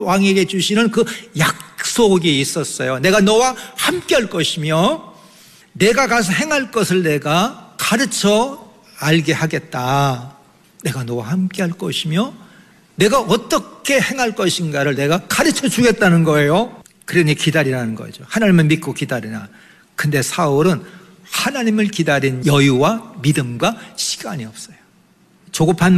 왕에게 주시는 그 약속이 있었어요. 내가 너와 함께 할 것이며 내가 가서 행할 것을 내가 가르쳐 알게 하겠다. 내가 너와 함께 할 것이며 내가 어떻게 행할 것인가를 내가 가르쳐 주겠다는 거예요. 그러니 기다리라는 거죠. 하나님을 믿고 기다리라. 근데 사울은 하나님을 기다린 여유와 믿음과 시간이 없어요. 조급한